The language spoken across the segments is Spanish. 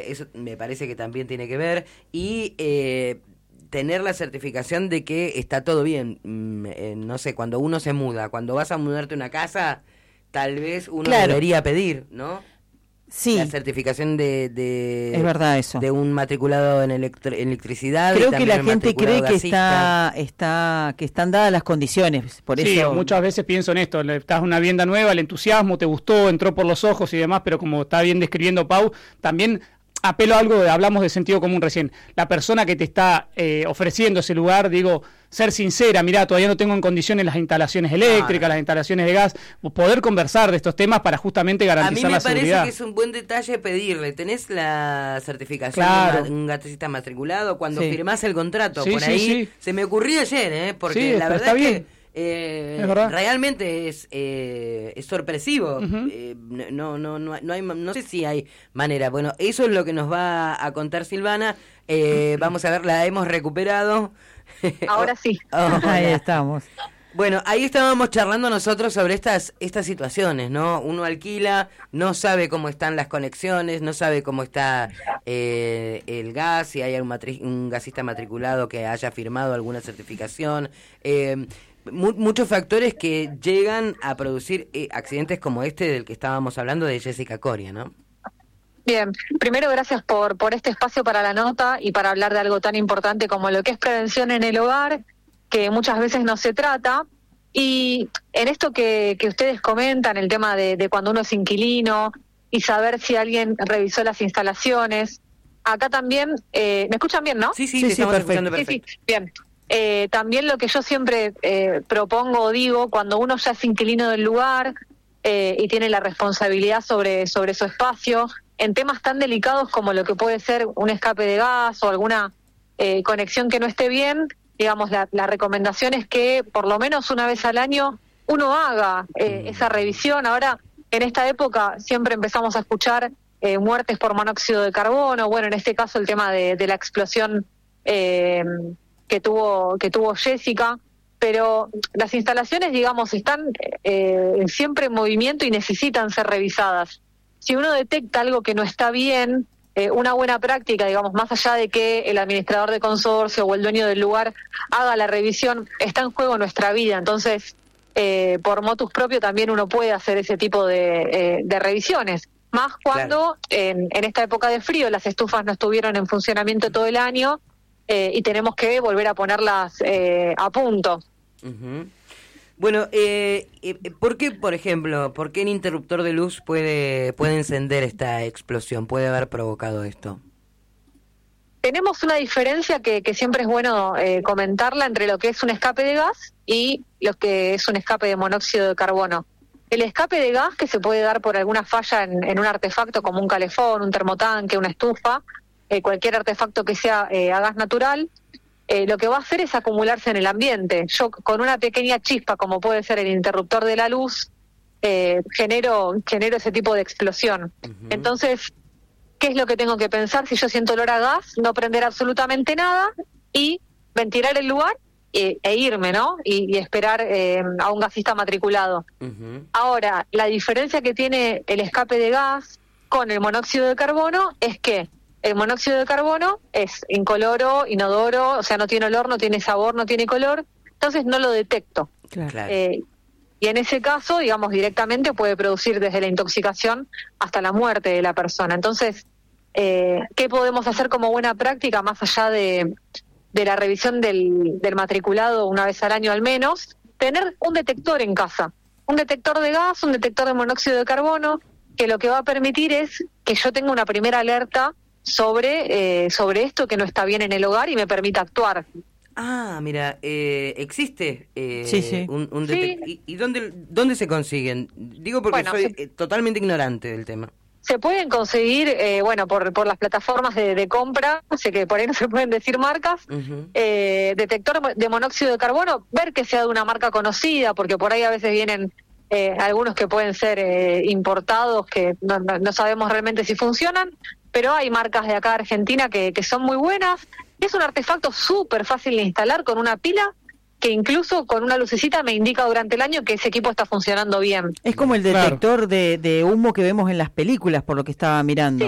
eso me parece que también tiene que ver, y tener la certificación de que está todo bien. No sé, cuando uno se muda, cuando vas a mudarte a una casa, tal vez uno debería pedir, ¿no? Sí. La certificación de es verdad eso. De un matriculado en electricidad. Creo que la gente cree que que están dadas las condiciones, por sí, eso. Muchas veces pienso en esto, estás en una vivienda nueva, el entusiasmo te gustó, entró por los ojos y demás, pero como está bien describiendo Pau, también apelo a algo, hablamos de sentido común recién, la persona que te está ofreciendo ese lugar, digo, ser sincera, mirá, todavía no tengo en condiciones las instalaciones eléctricas, las instalaciones de gas, poder conversar de estos temas para justamente garantizar la seguridad. A mí me parece que es un buen detalle pedirle, ¿tenés la certificación de un gasista matriculado? Cuando firmás el contrato, por ahí, se me ocurrió ayer, porque la verdad es que realmente es sorpresivo. No sé si hay manera. Bueno, eso es lo que nos va a contar Silvana. Vamos a ver, la hemos recuperado. Ahora sí. Ahí estamos. Bueno, ahí estábamos charlando nosotros sobre estas situaciones, ¿no? Uno alquila, no sabe cómo están las conexiones, no sabe cómo está el gas, si hay un gasista matriculado que haya firmado alguna certificación. Muchos factores que llegan a producir accidentes como este del que estábamos hablando de Jessica Coria, ¿no? Bien, primero gracias por este espacio para la nota y para hablar de algo tan importante como lo que es prevención en el hogar, que muchas veces no se trata. Y en esto que ustedes comentan, el tema de cuando uno es inquilino y saber si alguien revisó las instalaciones, acá también, ¿me escuchan bien, no? Sí, estamos escuchando perfecto. Sí, bien. También lo que yo siempre propongo o digo, cuando uno ya es inquilino del lugar y tiene la responsabilidad sobre su espacio, en temas tan delicados como lo que puede ser un escape de gas o alguna conexión que no esté bien, digamos, la recomendación es que por lo menos una vez al año uno haga esa revisión. Ahora, en esta época, siempre empezamos a escuchar muertes por monóxido de carbono, bueno, en este caso el tema de la explosión que tuvo Jessica, pero las instalaciones, digamos, están siempre en movimiento y necesitan ser revisadas. Si uno detecta algo que no está bien, una buena práctica, digamos, más allá de que el administrador de consorcio o el dueño del lugar haga la revisión, está en juego nuestra vida. Entonces, por motus propio también uno puede hacer ese tipo de revisiones. Más cuando en esta época de frío las estufas no estuvieron en funcionamiento todo el año y tenemos que volver a ponerlas a punto. Uh-huh. Bueno, ¿por qué, por ejemplo, por qué el interruptor de luz puede encender esta explosión, puede haber provocado esto? Tenemos una diferencia que siempre es bueno comentarla entre lo que es un escape de gas y lo que es un escape de monóxido de carbono. El escape de gas, que se puede dar por alguna falla en un artefacto como un calefón, un termotanque, una estufa, cualquier artefacto que sea a gas natural, lo que va a hacer es acumularse en el ambiente. Yo con una pequeña chispa, como puede ser el interruptor de la luz, genero ese tipo de explosión. Uh-huh. Entonces, ¿qué es lo que tengo que pensar? Si yo siento olor a gas, no prender absolutamente nada y ventilar el lugar e irme, ¿no? Y esperar a un gasista matriculado. Uh-huh. Ahora, la diferencia que tiene el escape de gas con el monóxido de carbono es que el monóxido de carbono es incoloro, inodoro, o sea, no tiene olor, no tiene sabor, no tiene color, entonces no lo detecto. Claro. Y en ese caso, digamos, directamente puede producir desde la intoxicación hasta la muerte de la persona. Entonces, ¿qué podemos hacer como buena práctica, más allá de la revisión del matriculado una vez al año al menos? Tener un detector en casa, un detector de gas, un detector de monóxido de carbono, que lo que va a permitir es que yo tenga una primera alerta sobre esto que no está bien en el hogar y me permita actuar. Ah, mira, existe sí. un detector. Sí. ¿Y dónde se consiguen? Digo porque soy totalmente ignorante del tema. Se pueden conseguir, por las plataformas de compra, sé que por ahí no se pueden decir marcas, uh-huh. Detector de monóxido de carbono, ver que sea de una marca conocida, porque por ahí a veces vienen algunos que pueden ser importados, que no sabemos realmente si funcionan, pero hay marcas de acá de Argentina que son muy buenas. Es un artefacto súper fácil de instalar con una pila que incluso con una lucecita me indica durante el año que ese equipo está funcionando bien. Es como el detector de humo que vemos en las películas, por lo que estaba mirando. Sí,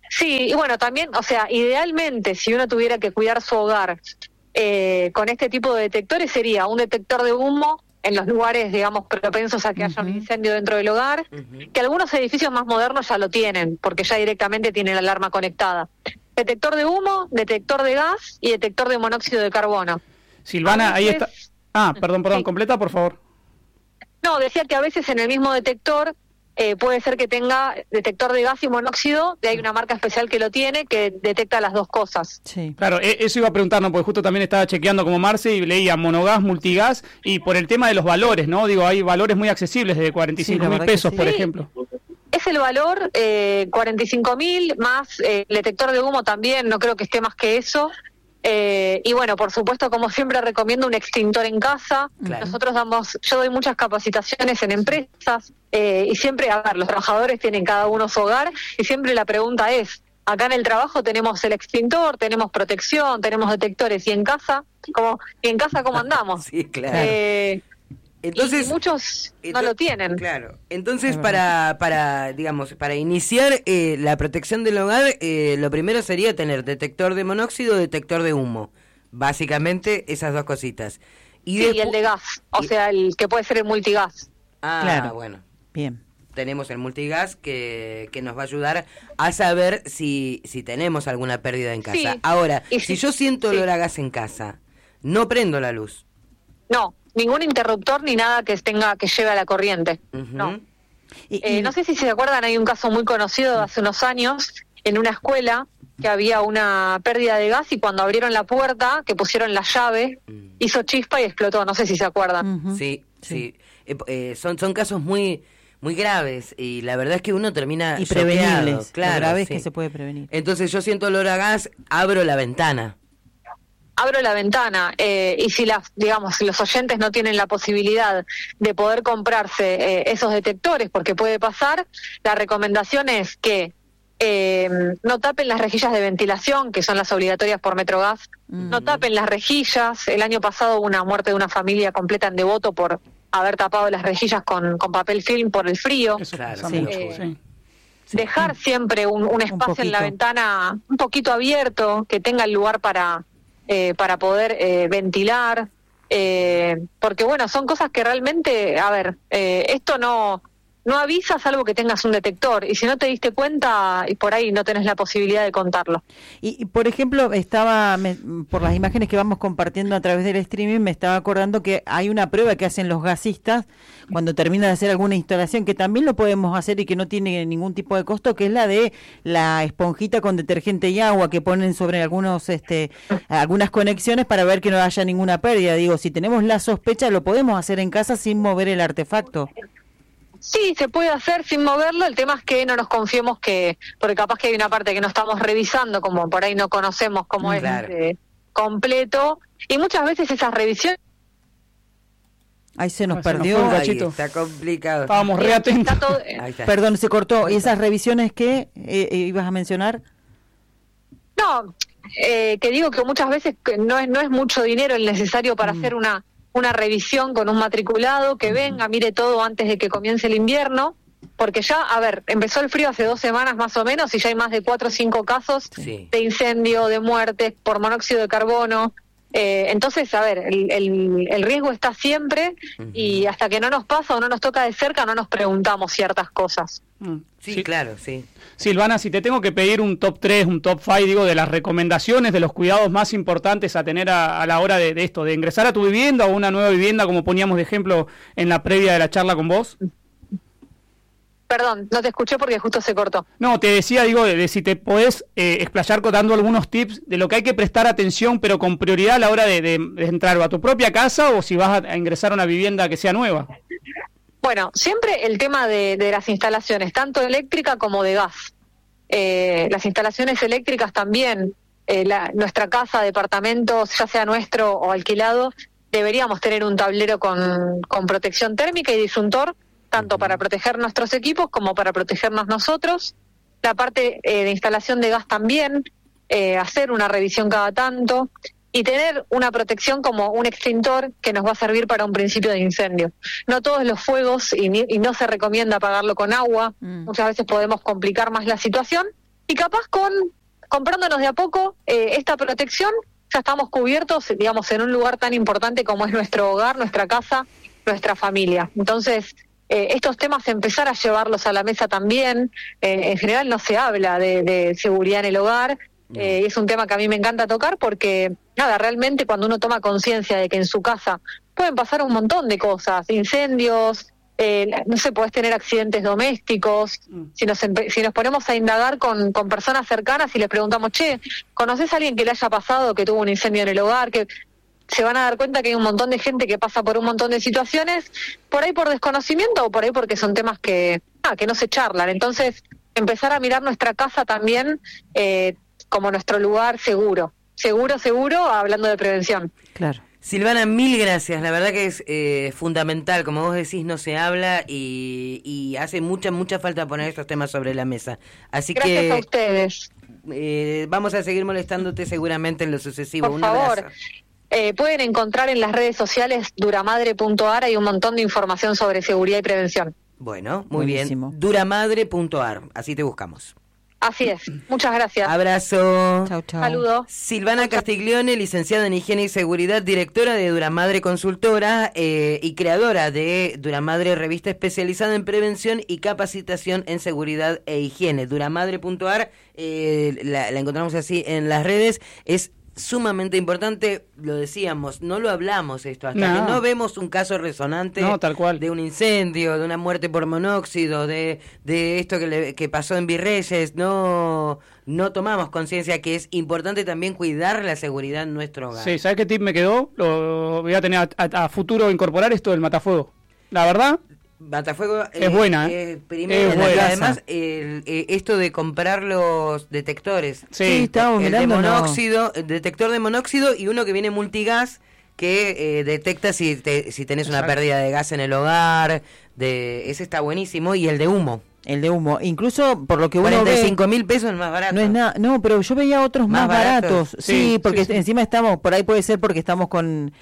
Sí, y bueno, también, o sea, idealmente, si uno tuviera que cuidar su hogar con este tipo de detectores, sería un detector de humo en los lugares, digamos, propensos a que haya un incendio dentro del hogar, que algunos edificios más modernos ya lo tienen, porque ya directamente tienen la alarma conectada. Detector de humo, detector de gas y detector de monóxido de carbono. Silvana, ahí está. Perdón, Sí. completa, por favor. No, decía que a veces en el mismo detector puede ser que tenga detector de gas y monóxido, hay una marca especial que lo tiene, que detecta las dos cosas. Sí. Claro, eso iba a preguntarnos, porque justo también estaba chequeando como Marce y leía monogas, multigas, y por el tema de los valores, ¿no? Digo, hay valores muy accesibles, de 45.000 pesos, por ejemplo. Es el valor, 45.000, más el detector de humo también, no creo que esté más que eso. Y bueno, por supuesto, como siempre recomiendo un extintor en casa. Claro. Yo doy muchas capacitaciones en empresas y siempre, a ver, los trabajadores tienen cada uno su hogar y siempre la pregunta es, acá en el trabajo tenemos el extintor, tenemos protección, tenemos detectores, y en casa, ¿cómo andamos? Sí, claro. Entonces, y muchos no lo tienen. Claro. Entonces, para iniciar la protección del hogar, lo primero sería tener detector de monóxido, detector de humo. Básicamente, esas dos cositas. Y el de gas, o sea, el que puede ser el multigas. Claro. Bueno. Bien. Tenemos el multigas que nos va a ayudar a saber si tenemos alguna pérdida en casa. Sí. Ahora, Y si yo siento olor a gas en casa, no prendo la luz. No, ningún interruptor ni nada que lleve a la corriente. No. No sé si se acuerdan, hay un caso muy conocido de hace unos años en una escuela que había una pérdida de gas y cuando abrieron la puerta, que pusieron la llave, hizo chispa y explotó. No sé si se acuerdan. Sí. Son casos muy muy graves y la verdad es que uno termina y prevenibles. Claro, lo grave es que se puede prevenir. Entonces yo siento olor a gas, abro la ventana. Y si los oyentes no tienen la posibilidad de poder comprarse esos detectores, porque puede pasar, la recomendación es que no tapen las rejillas de ventilación, que son las obligatorias por Metrogas, no tapen las rejillas. El año pasado hubo una muerte de una familia completa en Devoto por haber tapado las rejillas con papel film por el frío. Eso Claro, pasa mucho, sí. Dejar siempre un espacio en la ventana un poquito abierto, que tenga el lugar para poder ventilar, porque bueno, son cosas que realmente, esto no avisa salvo que tengas un detector, y si no te diste cuenta, y por ahí no tenés la posibilidad de contarlo. Y por ejemplo, por las imágenes que vamos compartiendo a través del streaming, me estaba acordando que hay una prueba que hacen los gasistas cuando terminan de hacer alguna instalación, que también lo podemos hacer y que no tiene ningún tipo de costo, que es la de la esponjita con detergente y agua que ponen sobre algunas conexiones para ver que no haya ninguna pérdida. Digo, si tenemos la sospecha, lo podemos hacer en casa sin mover el artefacto. Sí, se puede hacer sin moverlo, el tema es que no nos confiemos porque capaz que hay una parte que no estamos revisando, como por ahí no conocemos cómo es completo, y muchas veces esas revisiones... Ahí se nos Se perdió. nos fue un cachito. Está complicado. Estábamos re atentos. Ahí está. Perdón, se cortó. ¿Y esas revisiones qué ibas a mencionar? No, que digo que muchas veces no es mucho dinero el necesario para hacer una revisión con un matriculado que venga, mire todo antes de que comience el invierno, porque ya, empezó el frío hace 2 semanas más o menos y ya hay más de 4 o 5 casos de incendio, de muertes por monóxido de carbono. Entonces, el riesgo está siempre y hasta que no nos pasa o no nos toca de cerca no nos preguntamos ciertas cosas. Sí, claro, sí. Silvana, si te tengo que pedir un top 3, un top 5, de las recomendaciones, de los cuidados más importantes a tener a la hora de esto, de ingresar a tu vivienda o una nueva vivienda, como poníamos de ejemplo en la previa de la charla con vos. Perdón, no te escuché porque justo se cortó. No, te decía, de si te podés explayar dando algunos tips de lo que hay que prestar atención, pero con prioridad a la hora de entrar o a tu propia casa o si vas a ingresar a una vivienda que sea nueva. Bueno, siempre el tema de las instalaciones, tanto eléctrica como de gas. Las instalaciones eléctricas también, nuestra casa, departamentos, ya sea nuestro o alquilado, deberíamos tener un tablero con protección térmica y disyuntor, tanto para proteger nuestros equipos como para protegernos nosotros. La parte de instalación de gas también, hacer una revisión cada tanto y tener una protección como un extintor que nos va a servir para un principio de incendio. No todos los fuegos, y no se recomienda apagarlo con agua, muchas veces podemos complicar más la situación, y capaz comprándonos de a poco esta protección, ya estamos cubiertos, digamos, en un lugar tan importante como es nuestro hogar, nuestra casa, nuestra familia. Entonces, estos temas empezar a llevarlos a la mesa también. En general no se habla de seguridad en el hogar, es un tema que a mí me encanta tocar porque, nada, realmente cuando uno toma conciencia de que en su casa pueden pasar un montón de cosas, incendios, no sé, podés tener accidentes domésticos. Si nos ponemos a indagar con personas cercanas y les preguntamos, che, ¿conocés a alguien que le haya pasado, que tuvo un incendio en el hogar? Que se van a dar cuenta que hay un montón de gente que pasa por un montón de situaciones, por ahí por desconocimiento o por ahí porque son temas que no se charlan. Entonces, empezar a mirar nuestra casa también como nuestro lugar seguro, hablando de prevención. Claro. Silvana, mil gracias. La verdad que es fundamental, como vos decís, no se habla y hace mucha falta poner estos temas sobre la mesa. Así gracias que a ustedes. Vamos a seguir molestándote seguramente en lo sucesivo. Por Un favor. abrazo. Pueden encontrar en las redes sociales duramadre.ar, hay un montón de información sobre seguridad y prevención. Bueno, muy Buenísimo. bien. Duramadre.ar, así te buscamos. Así es, muchas gracias. Abrazo. Chau, chau. Saludos. Silvana Castiglione, licenciada en Higiene y Seguridad, directora de Duramadre Consultora y creadora de Duramadre, revista especializada en prevención y capacitación en seguridad e higiene. Duramadre.ar, la encontramos así en las redes. Es sumamente importante, lo decíamos, no lo hablamos esto, hasta que no vemos un caso resonante tal cual. de un incendio, de una muerte por monóxido, de esto que pasó en Virreyes, no tomamos conciencia que es importante también cuidar la seguridad en nuestro hogar. Sí, ¿sabes qué tip me quedó? Lo voy a tener a futuro incorporar esto del matafuego. La verdad, Matafuego es buena, primero, es buena. además esto de comprar los detectores, Sí, estábamos el de mirando, monóxido, el detector de monóxido y uno que viene multigas que detecta si tenés una pérdida de gas en el hogar, ese está buenísimo, y el de humo. El de humo, incluso por lo que uno ve, 45.000 pesos es más barato. no es nada, no, pero yo veía otros más baratos. Sí, porque sí. encima estamos, por ahí puede ser porque estamos con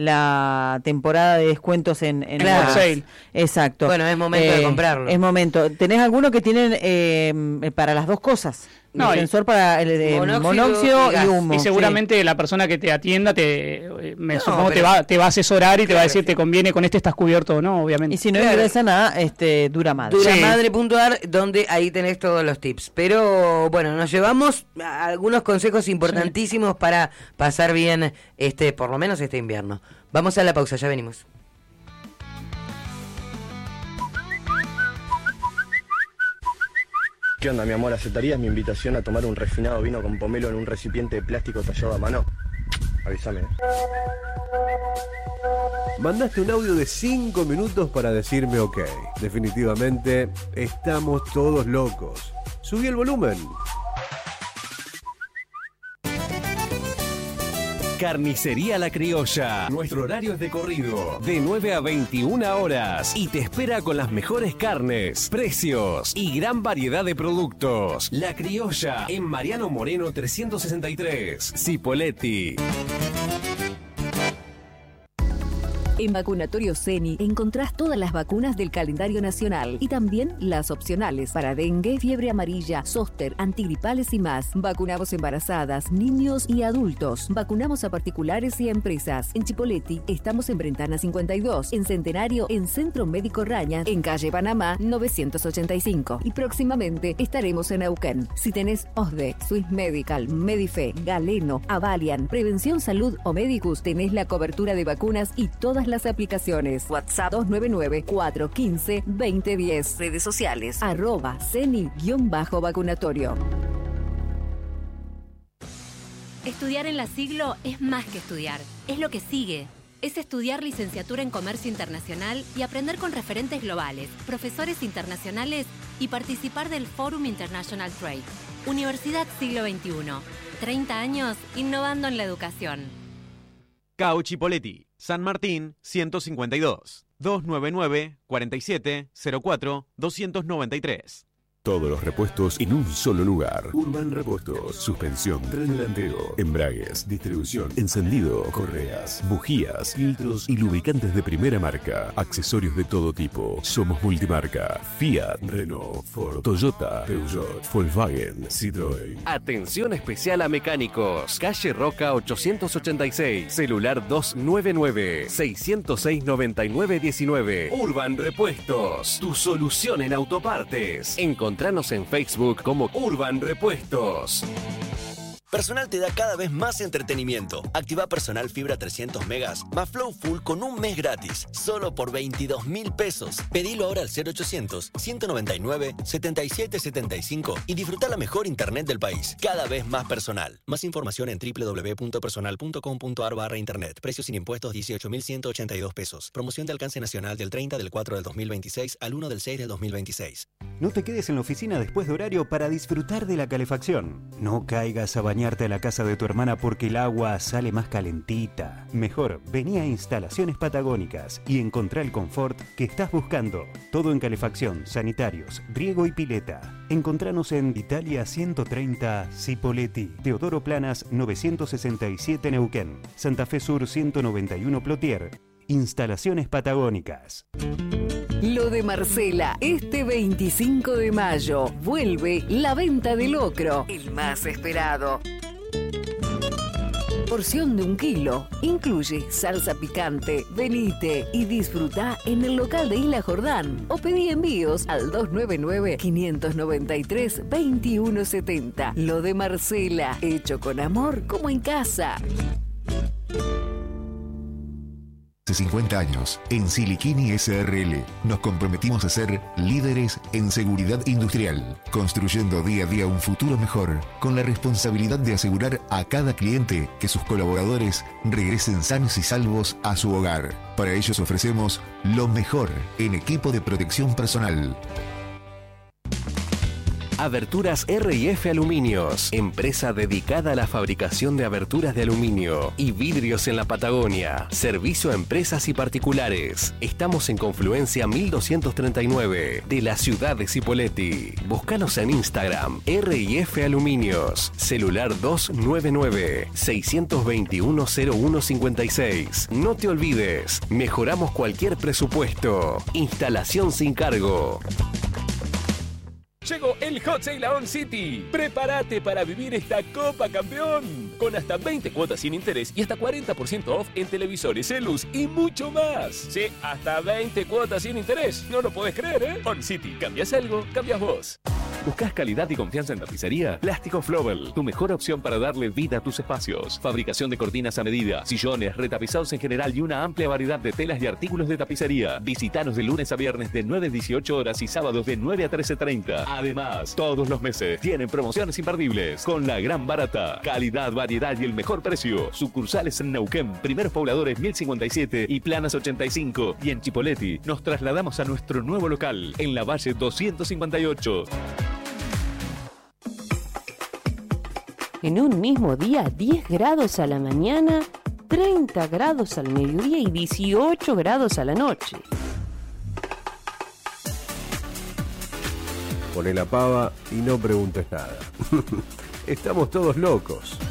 la temporada de descuentos en Claro. Hot Sale. Exacto. Bueno, es momento de comprarlo. Es momento. ¿Tenés alguno que tienen para las dos cosas? No, el sensor para el de y monóxido y gas. humo. Y seguramente la persona que te atienda supongo te va a asesorar y te va a decir te conviene con este estás cubierto o no, obviamente. Y si no ingresan a Duramadre. Duramadre.ar, donde ahí tenés todos los tips. Pero bueno, nos llevamos algunos consejos importantísimos para pasar bien por lo menos este invierno. Vamos a la pausa, ya venimos. ¿Qué onda, mi amor? ¿Aceptarías mi invitación a tomar un refinado vino con pomelo en un recipiente de plástico tallado a mano? Avísame. Mandaste un audio de 5 minutos para decirme ok. Definitivamente, estamos todos locos. Subí el volumen. Carnicería La Criolla. Nuestro horario es de corrido, de 9 a 21 horas. Y te espera con las mejores carnes, precios y gran variedad de productos. La Criolla, en Mariano Moreno 363, Cipolletti. En Vacunatorio CENI encontrás todas las vacunas del calendario nacional y también las opcionales para dengue, fiebre amarilla, zóster, antigripales y más. Vacunamos embarazadas, niños y adultos. Vacunamos a particulares y a empresas. En Cipolletti estamos en Brentana 52, en Centenario, en Centro Médico Raña, en calle Panamá 985. Y próximamente estaremos en Neuquén. Si tenés OSDE, Swiss Medical, Medife, Galeno, Avalian, Prevención Salud o Medicus, tenés la cobertura de vacunas y todas las aplicaciones. WhatsApp 299-415-2010. Redes sociales @ceni_vacunatorio. Estudiar en La Siglo es más que estudiar, es lo que sigue. Es estudiar licenciatura en Comercio Internacional y aprender con referentes globales, profesores internacionales y participar del Forum International Trade. Universidad Siglo XXI. 30 años innovando en la educación. CAU Cipolletti, San Martín 152, 299-4704-293. Todos los repuestos en un solo lugar. Urban Repuestos. Suspensión, tren delantero, embragues, distribución, encendido, correas, bujías, filtros y lubricantes de primera marca. Accesorios de todo tipo. Somos multimarca. Fiat, Renault, Ford, Toyota, Peugeot, Volkswagen, Citroën. Atención especial a mecánicos. Calle Roca 886. Celular 299-606-9919. Urban Repuestos. Tu solución en autopartes. Encontranos en Facebook como Urban Repuestos. Personal te da cada vez más entretenimiento. Activa Personal Fibra 300 megas más Flow Full con un mes gratis, solo por 22.000 pesos. Pedilo ahora al 0800-199-7775 y disfruta la mejor internet del país. Cada vez más personal. Más información en www.personal.com.ar/internet. Precios sin impuestos 18.182 pesos. Promoción de alcance nacional del 30 del 4 del 2026 al 1 del 6 del 2026. No te quedes en la oficina después de horario para disfrutar de la calefacción. No caigas a bañarte a la casa de tu hermana porque el agua sale más calentita. Mejor, vení a Instalaciones Patagónicas y encontrá el confort que estás buscando. Todo en calefacción, sanitarios, riego y pileta. Encontranos en Italia 130 Cipolletti, Teodoro Planas 967 Neuquén, Santa Fe Sur 191 Plotier. Instalaciones Patagónicas. Lo de Marcela, este 25 de mayo, vuelve la venta de locro, el más esperado. Porción de 1 kilo, incluye salsa picante, venite y disfruta en el local de Isla Jordán o pedí envíos al 299-593-2170. Lo de Marcela, hecho con amor como en casa. Hace 50 años, en Siliquini SRL, nos comprometimos a ser líderes en seguridad industrial, construyendo día a día un futuro mejor, con la responsabilidad de asegurar a cada cliente que sus colaboradores regresen sanos y salvos a su hogar. Para ellos ofrecemos lo mejor en equipo de protección personal. Aberturas R&F Aluminios, empresa dedicada a la fabricación de aberturas de aluminio y vidrios en la Patagonia. Servicio a empresas y particulares. Estamos en Confluencia 1239 de la ciudad de Cipolletti. Búscanos en Instagram, R&F Aluminios. Celular 299-621-0156. No te olvides, mejoramos cualquier presupuesto. Instalación sin cargo. Llegó el Hot Sale a On City. Prepárate para vivir esta Copa Campeón. Con hasta 20 cuotas sin interés y hasta 40% off en televisores, celus y mucho más. Sí, hasta 20 cuotas sin interés. No lo podés creer, ¿eh? On City. ¿Cambias algo? Cambias vos. ¿Buscas calidad y confianza en tapicería? Plástico Flobel, tu mejor opción para darle vida a tus espacios. Fabricación de cortinas a medida, sillones, retapizados en general y una amplia variedad de telas y artículos de tapicería. Visítanos de lunes a viernes de 9 a 18 horas y sábados de 9 a 13:30. Además, todos los meses tienen promociones imperdibles con la gran barata. Calidad, variedad y el mejor precio. Sucursales en Neuquén, Primeros Pobladores 1057 y Planas 85. Y en Cipolletti nos trasladamos a nuestro nuevo local en la Valle 258. En un mismo día, 10 grados a la mañana, 30 grados al mediodía y 18 grados a la noche. Poné la pava y no preguntes nada. Estamos todos locos.